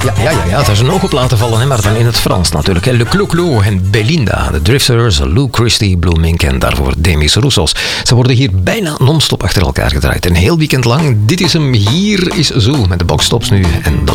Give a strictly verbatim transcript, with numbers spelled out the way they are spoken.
Ja, ja, ja, ja, het is een oog op laten vallen, hè, maar dan in het Frans natuurlijk. Hè. Le Clo-Clo en Belinda, de Drifters, Lou Christie, Blue Mink en daarvoor Demis Roussos. Ze worden hier bijna non-stop achter elkaar gedraaid. Een heel weekend lang. Dit is hem, hier is Zo, met de boxstops nu en de